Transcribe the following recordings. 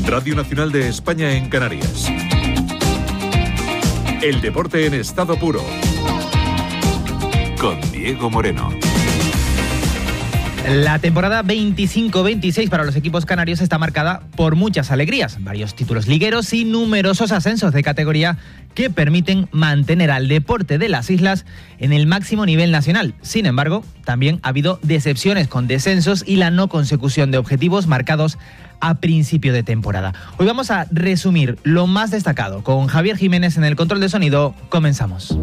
Radio Nacional de España en Canarias. El deporte en estado puro. Con Diego Moreno. La temporada 25-26 para los equipos canarios está marcada por muchas alegrías, varios títulos ligueros y numerosos ascensos de categoría que permiten mantener al deporte de las islas en el máximo nivel nacional. Sin embargo, también ha habido decepciones con descensos y la no consecución de objetivos marcados a principio de temporada. Hoy vamos a resumir lo más destacado con Javier Jiménez en el control de sonido. Comenzamos.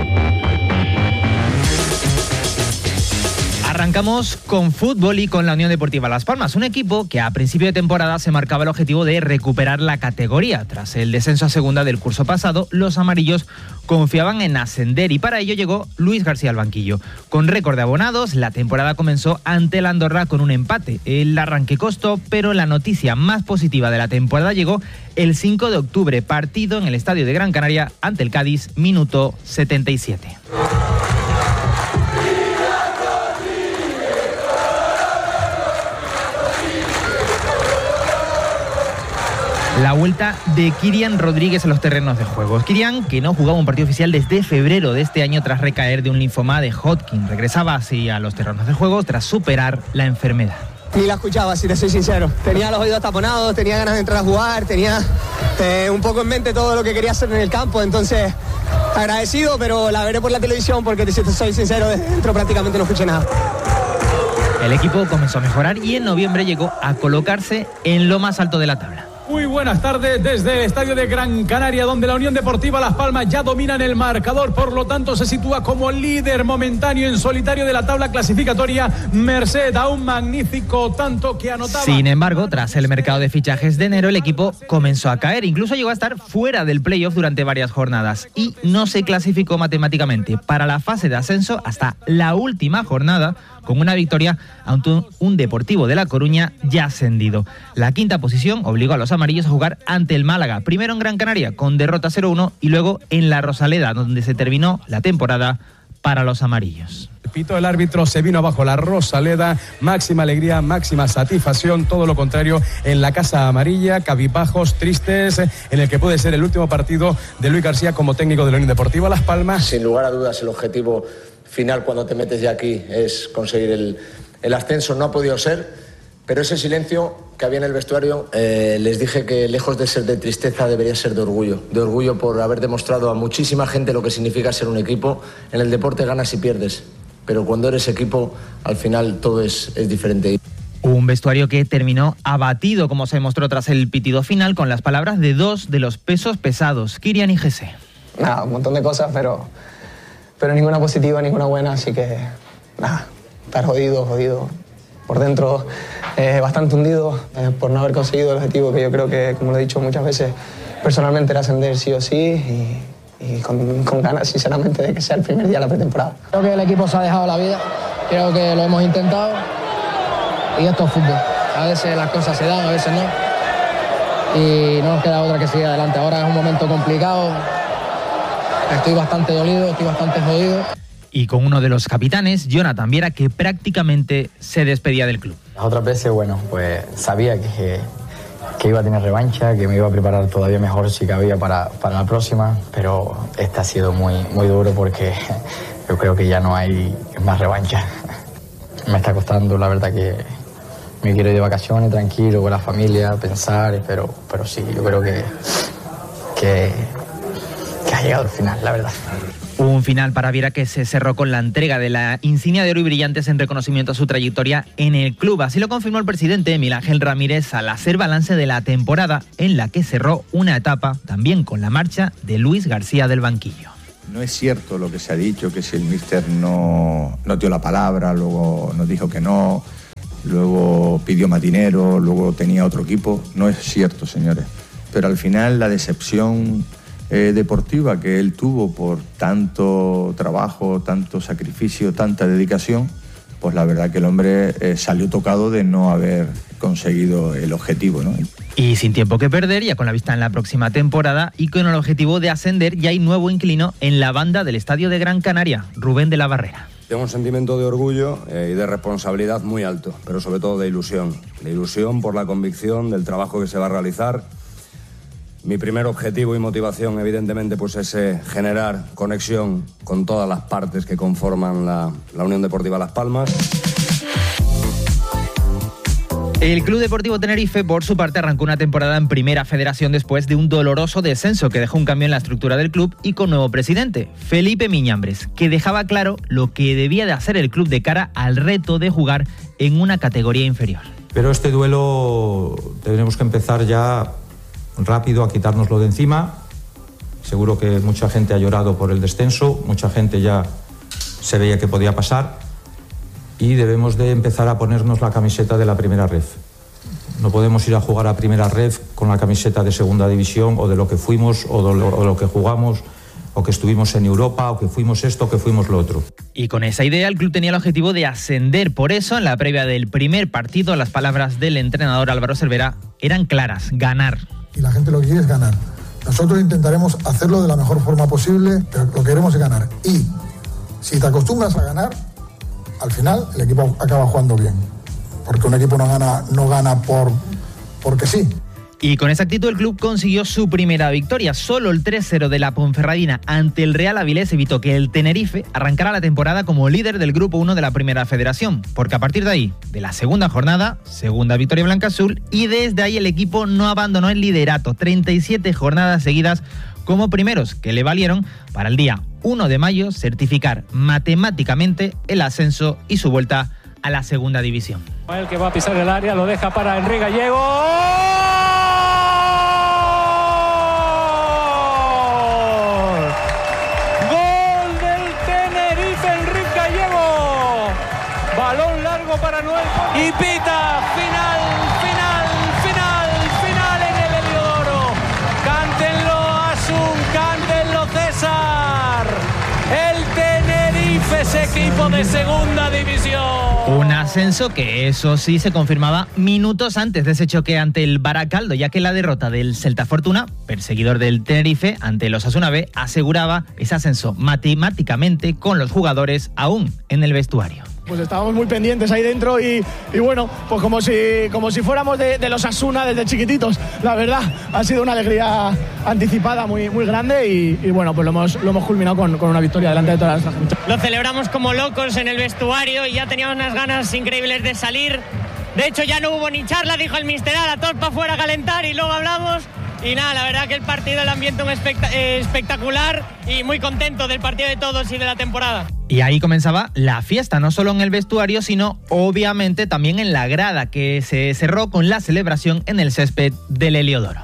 Arrancamos con fútbol y con la Unión Deportiva Las Palmas, un equipo que a principio de temporada se marcaba el objetivo de recuperar la categoría. Tras el descenso a segunda del curso pasado, los amarillos confiaban en ascender y para ello llegó Luis García al banquillo. Con récord de abonados, la temporada comenzó ante el Andorra con un empate. El arranque costó, pero la noticia más positiva de la temporada llegó el 5 de octubre, partido en el Estadio de Gran Canaria ante el Cádiz, minuto 77. La vuelta de Kirian Rodríguez a los terrenos de juego. Kirian, que no jugaba un partido oficial desde febrero de este año tras recaer de un linfoma de Hodgkin, regresaba así a los terrenos de juego tras superar la enfermedad. Ni la escuchaba, si te soy sincero. Tenía los oídos taponados, tenía ganas de entrar a jugar, tenía un poco en mente todo lo que quería hacer en el campo, entonces agradecido, pero la veré por la televisión porque si te soy sincero, dentro prácticamente no escuché nada. El equipo comenzó a mejorar y en noviembre llegó a colocarse en lo más alto de la tabla. Muy buenas tardes desde el Estadio de Gran Canaria, donde la Unión Deportiva Las Palmas ya domina en el marcador, por lo tanto se sitúa como líder momentáneo en solitario de la tabla clasificatoria, merced a un magnífico tanto que anotaba. Sin embargo, tras el mercado de fichajes de enero, el equipo comenzó a caer, incluso llegó a estar fuera del playoff durante varias jornadas y no se clasificó matemáticamente para la fase de ascenso hasta la última jornada, con una victoria ante un Deportivo de La Coruña ya ascendido. La quinta posición obligó a los amarillos a jugar ante el Málaga, primero en Gran Canaria con derrota 0-1 y luego en La Rosaleda, donde se terminó la temporada para los amarillos. Pito el árbitro, se vino abajo La Rosaleda, máxima alegría, máxima satisfacción, todo lo contrario en la Casa Amarilla, cabizbajos, tristes, en el que puede ser el último partido de Luis García como técnico de la Unión Deportiva Las Palmas. Sin lugar a dudas el objetivo final cuando te metes ya aquí es conseguir el ascenso, no ha podido ser, pero ese silencio que había en el vestuario, les dije que lejos de ser de tristeza debería ser de orgullo por haber demostrado a muchísima gente lo que significa ser un equipo. En el deporte ganas y pierdes, pero cuando eres equipo al final todo es diferente. Un vestuario que terminó abatido, como se demostró tras el pitido final, con las palabras de dos de los pesos pesados, Kirian y Jesse. Nada, un montón de cosas, pero ninguna positiva, ninguna buena, así que nada, estar jodido. Por dentro bastante hundido por no haber conseguido el objetivo que yo creo que, como lo he dicho muchas veces, personalmente era ascender sí o sí y con ganas, sinceramente, de que sea el primer día de la pretemporada. Creo que el equipo se ha dejado la vida, creo que lo hemos intentado y esto es fútbol. A veces las cosas se dan, a veces no y no nos queda otra que seguir adelante. Ahora es un momento complicado. Estoy bastante dolido, estoy bastante jodido. Y con uno de los capitanes, Jonathan Viera, que prácticamente se despedía del club. Las otras veces, bueno, pues sabía que iba a tener revancha, que me iba a preparar todavía mejor si cabía para la próxima, pero este ha sido muy, muy duro porque yo creo que ya no hay más revancha. Me está costando, la verdad que me quiero ir de vacaciones tranquilo con la familia, pensar, pero sí, yo creo que ha llegado el final, la verdad. Un final para Viera que se cerró con la entrega de la insignia de oro y brillantes en reconocimiento a su trayectoria en el club. Así lo confirmó el presidente Miguel Ángel Ramírez al hacer balance de la temporada en la que cerró una etapa también con la marcha de Luis García del banquillo. No es cierto lo que se ha dicho, que si el míster no dio la palabra, luego nos dijo que no, luego pidió más dinero, luego tenía otro equipo. No es cierto, señores. Pero al final la decepción deportiva que él tuvo por tanto trabajo, tanto sacrificio, tanta dedicación, pues la verdad que el hombre salió tocado de no haber conseguido el objetivo, ¿no? Y sin tiempo que perder, ya con la vista en la próxima temporada y con el objetivo de ascender, ya hay nuevo inquilino en la banda del Estadio de Gran Canaria, Rubén de la Barrera. Tengo un sentimiento de orgullo y de responsabilidad muy alto, pero sobre todo de ilusión. De ilusión por la convicción del trabajo que se va a realizar. Mi primer objetivo y motivación, evidentemente, pues es generar conexión con todas las partes que conforman la Unión Deportiva Las Palmas. El Club Deportivo Tenerife, por su parte, arrancó una temporada en Primera Federación después de un doloroso descenso que dejó un cambio en la estructura del club y con nuevo presidente, Felipe Miñambres, que dejaba claro lo que debía de hacer el club de cara al reto de jugar en una categoría inferior. Pero este duelo tendremos que empezar ya rápido a quitárnoslo de encima. Seguro que mucha gente ha llorado por el descenso, mucha gente ya se veía que podía pasar. Y debemos de empezar a ponernos la camiseta de la primera ref. No podemos ir a jugar a primera ref con la camiseta de segunda división o de lo que fuimos o lo que jugamos o que estuvimos en Europa o que fuimos esto o que fuimos lo otro. Y con esa idea el club tenía el objetivo de ascender. Por eso, en la previa del primer partido, las palabras del entrenador Álvaro Cervera eran claras: ganar. Y la gente lo que quiere es ganar. Nosotros intentaremos hacerlo de la mejor forma posible, pero lo que queremos es ganar. Y si te acostumbras a ganar, al final el equipo acaba jugando bien, porque un equipo no gana porque sí. Y con esa actitud el club consiguió su primera victoria. Solo el 3-0 de la Ponferradina ante el Real Avilés evitó que el Tenerife arrancara la temporada como líder del Grupo 1 de la Primera Federación, porque a partir de ahí, de la segunda jornada, segunda victoria blanca-azul, y desde ahí el equipo no abandonó el liderato. 37 jornadas seguidas como primeros, que le valieron para el día 1 de mayo certificar matemáticamente el ascenso y su vuelta a la segunda división. El que va a pisar el área, lo deja para Enrique Gallego. ¡Gol del Tenerife, Enrique Gallego! Balón largo para Noel y pita. Final en el Heliodoro. Cántenlo Asun, cántenlo César. El Tenerife es equipo de segunda división. Un ascenso que, eso sí, se confirmaba minutos antes de ese choque ante el Baracaldo, ya que la derrota del Celta Fortuna, perseguidor del Tenerife, ante el Osasuna B, aseguraba ese ascenso matemáticamente con los jugadores aún en el vestuario. Pues estábamos muy pendientes ahí dentro y bueno, pues como si fuéramos de los Asuna desde chiquititos. La verdad, ha sido una alegría anticipada muy grande y bueno, pues lo hemos culminado con una victoria delante de todas las gente. Lo celebramos como locos en el vestuario y ya teníamos unas ganas increíbles de salir. De hecho, ya no hubo ni charla, dijo el mister, a todos para afuera a calentar y luego hablamos. Y nada, la verdad que el partido, el ambiente espectacular y muy contento del partido de todos y de la temporada. Y ahí comenzaba la fiesta, no solo en el vestuario, sino obviamente también en la grada, que se cerró con la celebración en el césped del Heliodoro.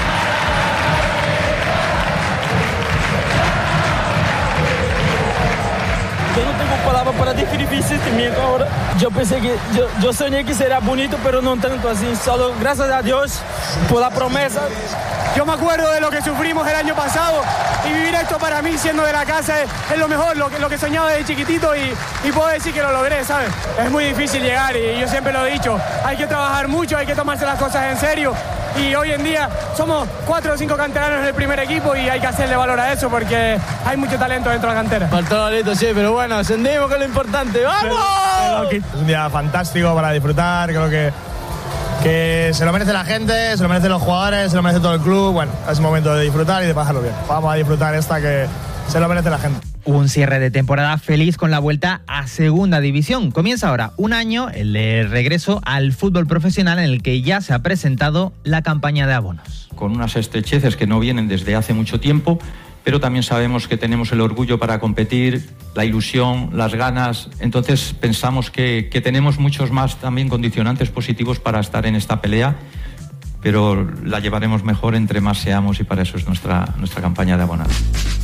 Yo no tengo palabras para describir ese sentimiento ahora. Yo pensé que, yo soñé que sería bonito, pero no tanto así. Solo gracias a Dios por la promesa. Yo me acuerdo de lo que sufrimos el año pasado y vivir esto para mí siendo de la casa es lo mejor, lo que soñaba desde chiquitito y puedo decir que lo logré, ¿sabes? Es muy difícil llegar y yo siempre lo he dicho, hay que trabajar mucho, hay que tomarse las cosas en serio y hoy en día somos 4 o 5 canteranos en el primer equipo y hay que hacerle valor a eso porque hay mucho talento dentro de la cantera. Faltó la letra, sí, pero bueno, ascendimos, que es lo importante. ¡Vamos! Es un día fantástico para disfrutar, creo que se lo merece la gente, se lo merecen los jugadores, se lo merece todo el club. Bueno, es momento de disfrutar y de pasarlo bien. Vamos a disfrutar esta que se lo merece la gente. Un cierre de temporada feliz con la vuelta a segunda división. Comienza ahora un año, el de regreso al fútbol profesional, en el que ya se ha presentado la campaña de abonos. Con unas estrecheces que no vienen desde hace mucho tiempo, pero también sabemos que tenemos el orgullo para competir, la ilusión, las ganas. Entonces pensamos que tenemos muchos más también condicionantes positivos para estar en esta pelea, pero la llevaremos mejor entre más seamos y para eso es nuestra campaña de abonados.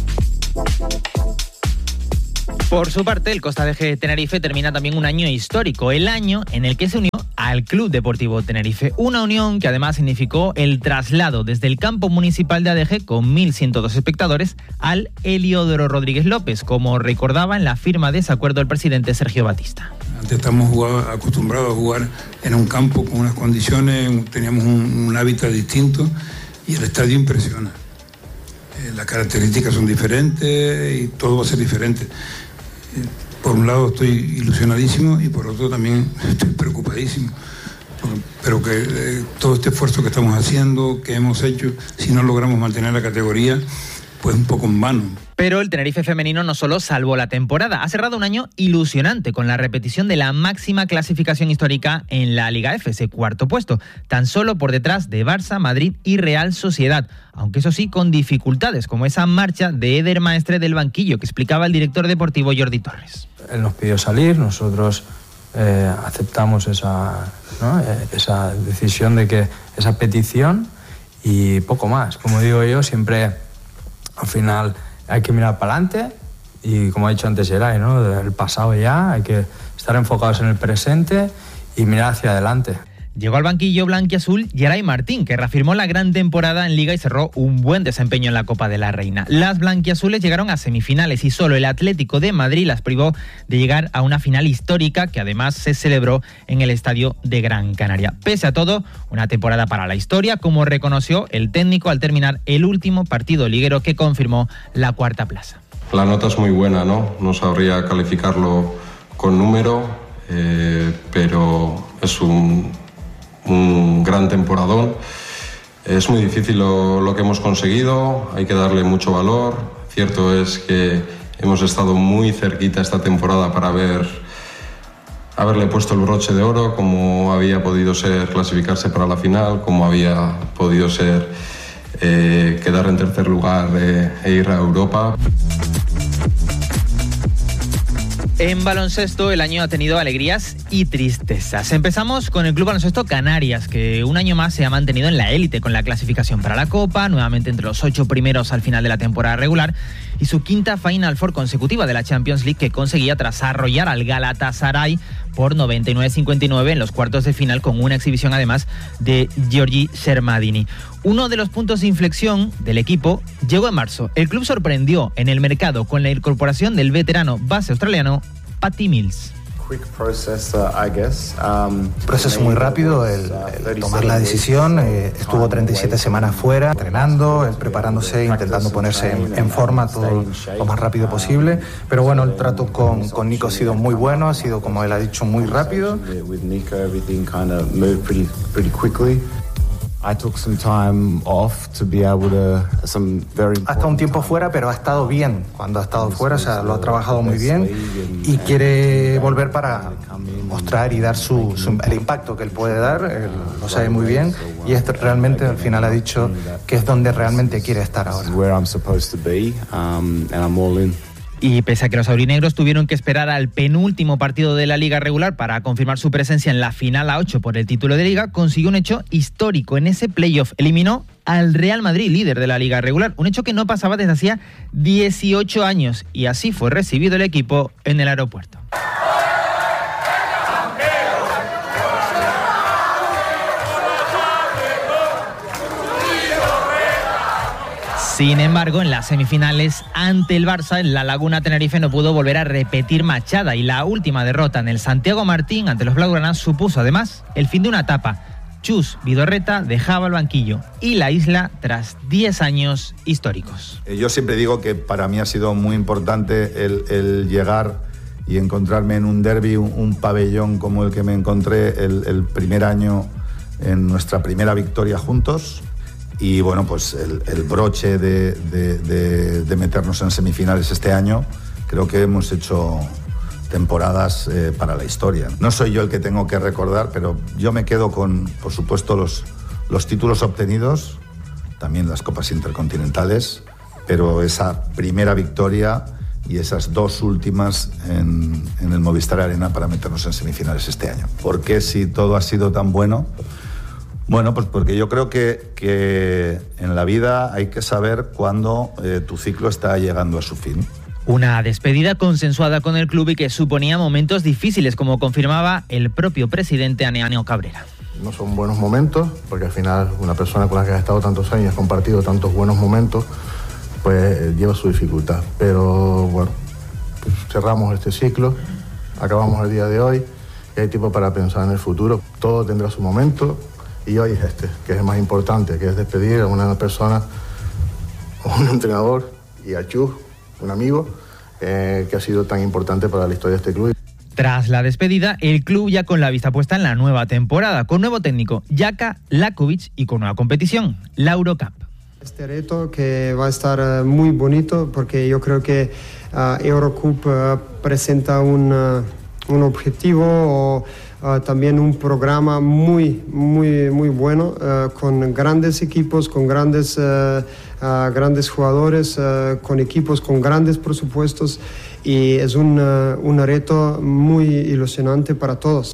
Por su parte, el Costa de Tenerife termina también un año histórico, el año en el que se unió al Club Deportivo Tenerife. Una unión que además significó el traslado desde el campo municipal de ADG, con 1.102 espectadores, al Heliodoro Rodríguez López, como recordaba en la firma de ese acuerdo el presidente Sergio Batista. Antes estamos acostumbrados a jugar en un campo con unas condiciones, teníamos un hábitat distinto y el estadio impresiona. Las características son diferentes y todo va a ser diferente. por un lado estoy ilusionadísimo y por otro también estoy preocupadísimo. Pero que todo este esfuerzo que estamos haciendo, que hemos hecho, si no logramos mantener la categoría, pues un poco en vano. Pero el Tenerife femenino no solo salvó la temporada, ha cerrado un año ilusionante con la repetición de la máxima clasificación histórica en la Liga F, ese cuarto puesto, tan solo por detrás de Barça, Madrid y Real Sociedad, aunque eso sí con dificultades, como esa marcha de Eder Maestre del banquillo que explicaba el director deportivo Jordi Torres. Él nos pidió salir, nosotros aceptamos esa decisión de que esa petición y poco más. Como digo yo, siempre al final hay que mirar para adelante y, como ha dicho antes Geray, ¿no? Del pasado ya, hay que estar enfocados en el presente y mirar hacia adelante. Llegó al banquillo blanquiazul Geray Martín, que reafirmó la gran temporada en Liga y cerró un buen desempeño en la Copa de la Reina. Las blanquiazules llegaron a semifinales y solo el Atlético de Madrid las privó de llegar a una final histórica que además se celebró en el Estadio de Gran Canaria. Pese a todo, una temporada para la historia, como reconoció el técnico al terminar el último partido liguero que confirmó la cuarta plaza. La nota es muy buena, ¿no? No sabría calificarlo con número, pero es un gran temporadón. Es muy difícil lo que hemos conseguido, hay que darle mucho valor. Cierto es que hemos estado muy cerquita esta temporada para haberle puesto el broche de oro, como había podido ser clasificarse para la final, como había podido ser quedar en tercer lugar e ir a Europa. En baloncesto el año ha tenido alegrías y tristezas. Empezamos con el Club Baloncesto Canarias, que un año más se ha mantenido en la élite con la clasificación para la Copa, nuevamente entre los 8 primeros al final de la temporada regular, y su quinta Final Four consecutiva de la Champions League que conseguía tras arrollar al Galatasaray por 99-59 en los cuartos de final, con una exhibición además de Giorgi Shermadini. Uno de los puntos de inflexión del equipo llegó en marzo. El club sorprendió en el mercado con la incorporación del veterano base australiano Patty Mills. Proceso muy rápido, el tomar la decisión. Estuvo 37 semanas fuera, entrenando, preparándose, intentando ponerse en forma todo lo más rápido posible. Pero bueno, el trato con Nico ha sido muy bueno, ha sido, como él ha dicho, muy rápido. Ha estado un tiempo fuera, pero ha estado bien cuando ha estado fuera, o sea, lo ha trabajado muy bien y quiere volver para mostrar y dar el impacto que él puede dar. Él lo sabe muy bien y realmente al final ha dicho que es donde realmente quiere estar ahora. Y pese a que los aurinegros tuvieron que esperar al penúltimo partido de la Liga regular para confirmar su presencia en la final a 8 por el título de Liga, consiguió un hecho histórico. En ese playoff eliminó al Real Madrid, líder de la Liga regular, un hecho que no pasaba desde hacía 18 años, y así fue recibido el equipo en el aeropuerto. Sin embargo, en las semifinales ante el Barça, en la Laguna Tenerife no pudo volver a repetir machada, y la última derrota en el Santiago Martín ante los blaugranas supuso además el fin de una etapa. Chus Vidorreta dejaba el banquillo y la isla tras 10 años históricos. Yo siempre digo que para mí ha sido muy importante el llegar y encontrarme en un derbi, un pabellón como el que me encontré el primer año en nuestra primera victoria juntos. Y bueno, pues el broche de meternos en semifinales este año, creo que hemos hecho temporadas para la historia. No soy yo el que tengo que recordar, pero yo me quedo con, por supuesto, los títulos obtenidos, también las copas intercontinentales, pero esa primera victoria y esas dos últimas en el Movistar Arena para meternos en semifinales este año. ¿Por qué, si todo ha sido tan bueno? Bueno, pues porque yo creo que en la vida hay que saber cuándo tu ciclo está llegando a su fin. Una despedida consensuada con el club y que suponía momentos difíciles, como confirmaba el propio presidente Aneaneo Cabrera. No son buenos momentos, porque al final una persona con la que has estado tantos años, has compartido tantos buenos momentos, pues lleva su dificultad. Pero bueno, pues cerramos este ciclo, acabamos el día de hoy y hay tiempo para pensar en el futuro. Todo tendrá su momento. Y hoy es que es el más importante, que es despedir a una persona, a un entrenador y a Chus, un amigo, que ha sido tan importante para la historia de este club. Tras la despedida, el club ya con la vista puesta en la nueva temporada, con nuevo técnico, Jaka Lakovic, y con nueva competición, la Eurocup. Este reto que va a estar muy bonito porque yo creo que Eurocup presenta un objetivo o también un programa muy bueno con grandes equipos, con grandes jugadores, con equipos con grandes presupuestos, y es un reto muy ilusionante para todos.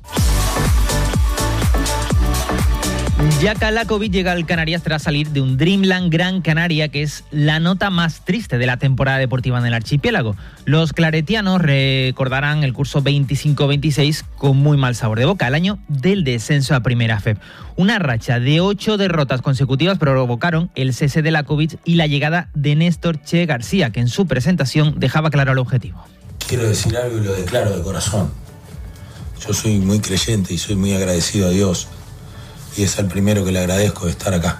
Jaka Lakovic llega al Canarias tras salir de un Dreamland Gran Canaria, que es la nota más triste de la temporada deportiva en el archipiélago. Los claretianos recordarán el curso 25-26 con muy mal sabor de boca, el año del descenso a Primera FEP. Una racha de 8 derrotas consecutivas provocaron el cese de Lakovic y la llegada de Néstor Che García, que en su presentación dejaba claro el objetivo. Quiero decir algo y lo declaro de corazón. Yo soy muy creyente y soy muy agradecido a Dios. Y es el primero que le agradezco de estar acá.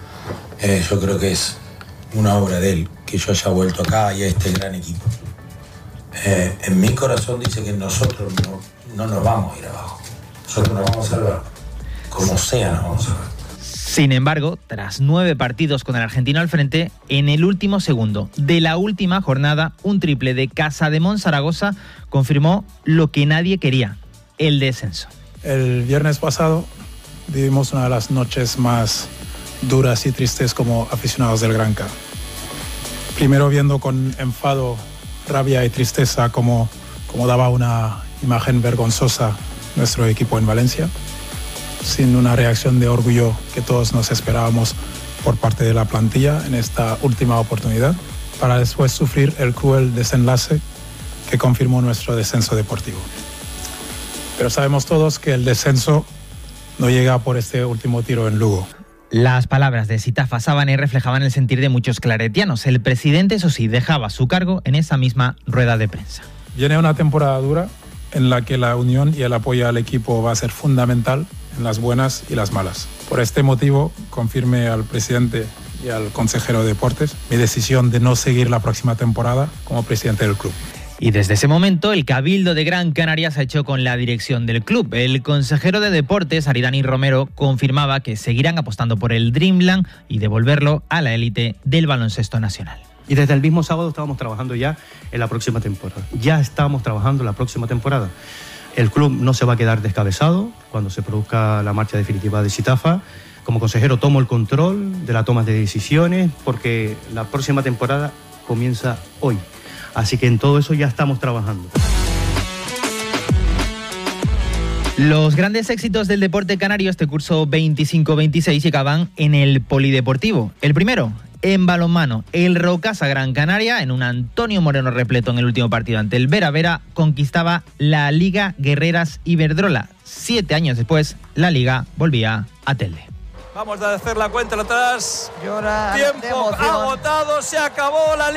Yo creo que es una obra de él, que yo haya vuelto acá y a este gran equipo. En mi corazón dice que nosotros no nos vamos a ir abajo. Nosotros nos vamos a salvar. Como sea nos vamos a salvar. Sin embargo, tras 9 partidos con el argentino al frente, en el último segundo de la última jornada, un triple de Casademón Zaragoza confirmó lo que nadie quería, el descenso. El viernes pasado vivimos una de las noches más duras y tristes como aficionados del Granca. Primero viendo con enfado, rabia y tristeza cómo daba una imagen vergonzosa nuestro equipo en Valencia, sin una reacción de orgullo que todos nos esperábamos por parte de la plantilla en esta última oportunidad, para después sufrir el cruel desenlace que confirmó nuestro descenso deportivo. Pero sabemos todos que el descenso no llega por este último tiro en Lugo. Las palabras de Sitafa Sabané reflejaban el sentir de muchos claretianos. El presidente, eso sí, dejaba su cargo en esa misma rueda de prensa. Viene una temporada dura en la que la unión y el apoyo al equipo va a ser fundamental en las buenas y las malas. Por este motivo, confirme al presidente y al consejero de deportes mi decisión de no seguir la próxima temporada como presidente del club. Y desde ese momento, el Cabildo de Gran Canaria se ha hecho con la dirección del club. El consejero de deportes, Aridani Romero, confirmaba que seguirán apostando por el Dreamland y devolverlo a la élite del baloncesto nacional. Y desde el mismo sábado estábamos trabajando ya en la próxima temporada. Ya estamos trabajando en la próxima temporada. El club no se va a quedar descabezado cuando se produzca la marcha definitiva de Sitafa. Como consejero tomo el control de la toma de decisiones porque la próxima temporada comienza hoy. Así que en todo eso ya estamos trabajando. Los grandes éxitos del deporte canario este curso 25-26 llegaban en el polideportivo. El primero, en balonmano, el Rocasa Gran Canaria, en un Antonio Moreno repleto en el último partido ante el Vera Vera, conquistaba la Liga Guerreras Iberdrola. 7 años después, la liga volvía a Telde. Vamos a hacer la cuenta atrás. Tiempo agotado, se acabó la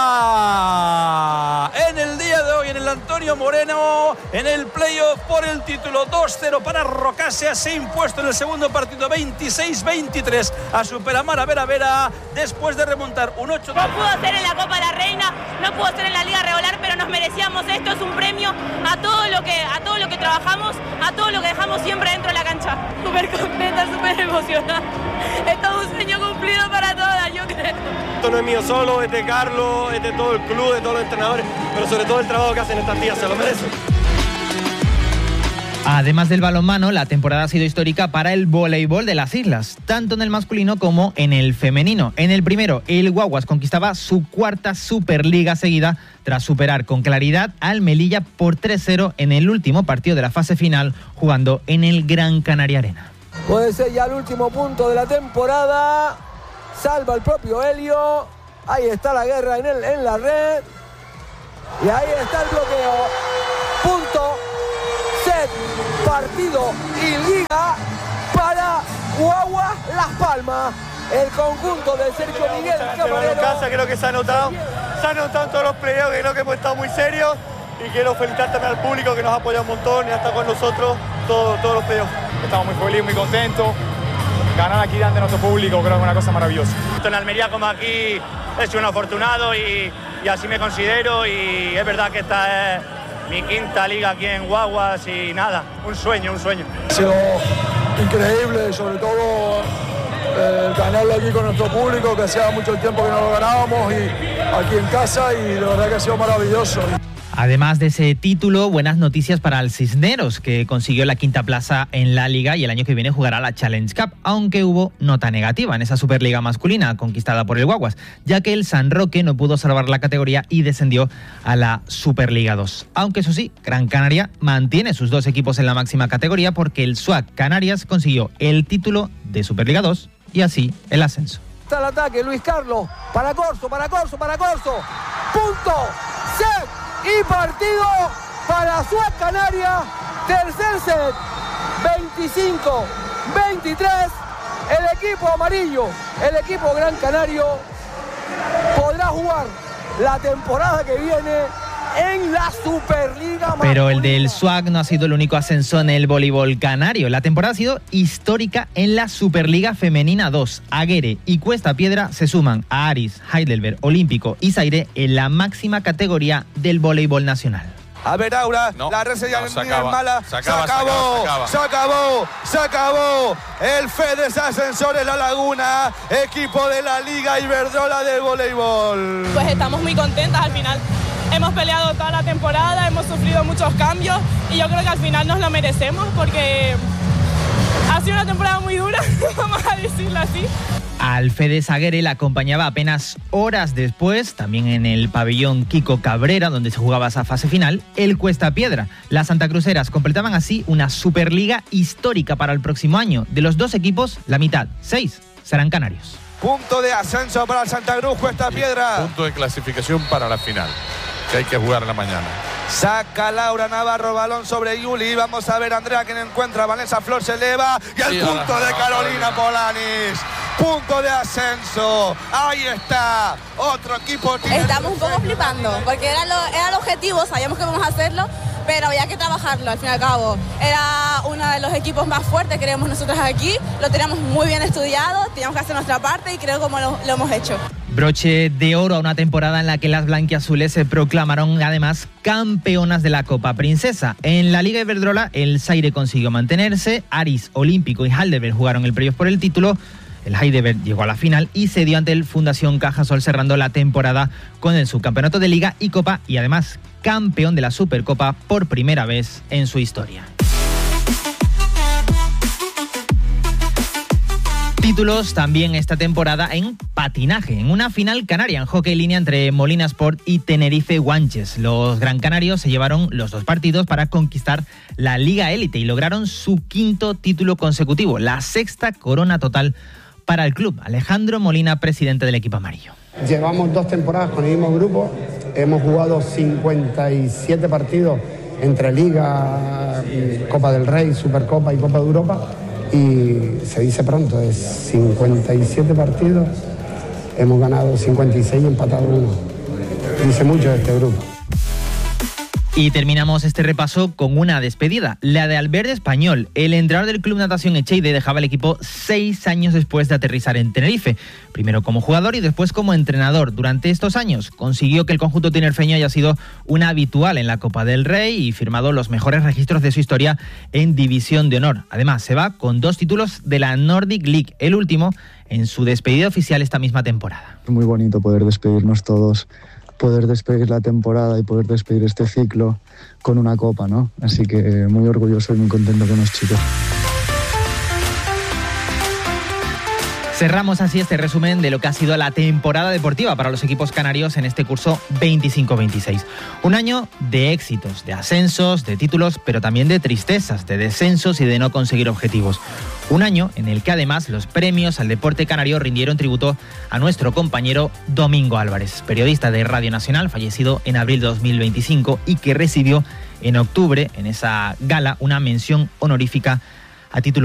liga. En el día de hoy, en el Antonio Moreno, en el playoff por el título 2-0 para Rocasa, se ha impuesto en el segundo partido 26-23 a Superamara Vera Vera después de remontar un 8. No pudo ser en la Copa de la Reina, no pudo ser en la Liga Regular, pero nos merecíamos esto. Es un premio a todo lo que trabajamos, a todo lo que dejamos siempre dentro de la cancha. Súper contenta, súper emocionada. Es todo un sueño cumplido para todas, yo creo. Esto no es mío solo, es de Carlos, es de todo el club, de todos los entrenadores, pero sobre todo el trabajo que hacen estas tías, se lo merecen. Además del balonmano, la temporada ha sido histórica para el voleibol de las islas, tanto en el masculino como en el femenino. En el primero, el Guaguas conquistaba su 4ª Superliga seguida tras superar con claridad al Melilla por 3-0 en el último partido de la fase final, jugando en el Gran Canaria Arena. Puede ser ya el último punto de la temporada. Salva el propio Helio. Ahí está la guerra en la red. Y ahí está el bloqueo. Punto, set, partido y liga para Guaguas Las Palmas. El conjunto de Sergio Miguel Camarero. Creo que se ha notado en todos los playoffs, que creo que hemos estado muy serios. Y quiero felicitar también al público que nos ha apoyado un montón y hasta con nosotros todos los playoffs. Estamos muy felices, muy contentos. Ganar aquí delante de nuestro público creo que es una cosa maravillosa. Tanto en Almería como aquí he sido un afortunado y y así me considero, y es verdad que esta es mi quinta liga aquí en Guaguas y nada, un sueño. Ha sido increíble, sobre todo ganarlo aquí con nuestro público, que hacía mucho tiempo que no lo ganábamos, y aquí en casa, y de verdad que ha sido maravilloso. Además de ese título, buenas noticias para el Cisneros, que consiguió la quinta plaza en la Liga y el año que viene jugará la Challenge Cup, aunque hubo nota negativa en esa Superliga masculina conquistada por el Guaguas, ya que el San Roque no pudo salvar la categoría y descendió a la Superliga 2. Aunque eso sí, Gran Canaria mantiene sus dos equipos en la máxima categoría porque el SWAC Canarias consiguió el título de Superliga 2 y así el ascenso. Está el ataque, Luis Carlos, para Corso. Punto, set. Y partido para SWAC Canarias, tercer set, 25-23, el equipo amarillo, el equipo Gran Canario podrá jugar la temporada que viene en la Superliga masculina. Pero el del SWAC no ha sido el único ascenso en el voleibol canario. La temporada ha sido histórica en la Superliga Femenina 2. Aguere y Cuesta Piedra se suman a Aris, Heidelberg, Olímpico y Zaire en la máxima categoría del voleibol nacional. A ver, Aura, la red ya es mala. Se acabó. El FEDES Ascensores La Laguna, equipo de la Liga Iberdrola de voleibol. Pues estamos muy contentas al final. Hemos peleado toda la temporada, hemos sufrido muchos cambios y yo creo que al final nos lo merecemos porque ha sido una temporada muy dura, vamos a decirlo así. Al FEDES Aguere le acompañaba apenas horas después, también en el pabellón Kiko Cabrera, donde se jugaba esa fase final, el Cuesta Piedra. Las santacruceras completaban así una Superliga histórica para el próximo año. De los dos equipos, la mitad, 6, serán canarios. Punto de ascenso para el Santa Cruz Cuesta Piedra. Punto de clasificación para la final, que hay que jugar en la mañana. Saca Laura Navarro, balón sobre Yuli. Vamos a ver Andrea quien encuentra. Vanessa Flor se eleva y el punto de Carolina Polanis. Punto de ascenso. Ahí está. Otro equipo. Estamos un poco flipando porque era el objetivo. Sabíamos que íbamos a hacerlo, pero había que trabajarlo al fin y al cabo. Era uno de los equipos más fuertes, creemos nosotros aquí. Lo teníamos muy bien estudiado, teníamos que hacer nuestra parte y creo que lo hemos hecho. Broche de oro a una temporada en la que las blanquiazules se proclamaron además campeonas de la Copa Princesa. En la Liga Iberdrola el Zaire consiguió mantenerse, Aris, Olímpico y Heidelberg jugaron el playoff por el título. El Heidelberg llegó a la final y cedió ante el Fundación Cajasol, cerrando la temporada con el subcampeonato de Liga y Copa y además campeón de la Supercopa por primera vez en su historia. Títulos también esta temporada en patinaje, en una final canaria en hockey línea entre Molina Sport y Tenerife Guanches. Los Gran Canarios se llevaron los dos partidos para conquistar la Liga Élite y lograron su quinto título consecutivo, la sexta corona total para el club. Alejandro Molina, presidente del equipo amarillo. Llevamos 2 temporadas con el mismo grupo, hemos jugado 57 partidos entre Liga, Copa del Rey, Supercopa y Copa de Europa. Y se dice pronto, es 57 partidos, hemos ganado 56 y empatado 1. Dice mucho de este grupo. Y terminamos este repaso con una despedida, la de Albert Español. El entrenador del Club Natación Echeide dejaba el equipo 6 años después de aterrizar en Tenerife. Primero como jugador y después como entrenador. Durante estos años consiguió que el conjunto tinerfeño haya sido un habitual en la Copa del Rey y firmado los mejores registros de su historia en División de Honor. Además, se va con 2 títulos de la Nordic League, el último en su despedida oficial esta misma temporada. Muy bonito poder despedirnos todos, poder despedir la temporada y poder despedir este ciclo con una copa, ¿no? Así que muy orgulloso y muy contento con los chicos. Cerramos así este resumen de lo que ha sido la temporada deportiva para los equipos canarios en este curso 25-26. Un año de éxitos, de ascensos, de títulos, pero también de tristezas, de descensos y de no conseguir objetivos. Un año en el que además los premios al deporte canario rindieron tributo a nuestro compañero Domingo Álvarez, periodista de Radio Nacional, fallecido en abril de 2025 y que recibió en octubre en esa gala una mención honorífica a título